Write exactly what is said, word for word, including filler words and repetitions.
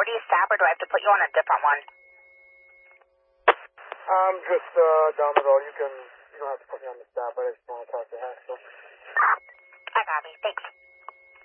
fortieth staff, or do I have to put you on a different one? I'm just uh, down the road. You can, you don't have to put me on the staff. I just want to talk to Haskell. I got me. Thanks.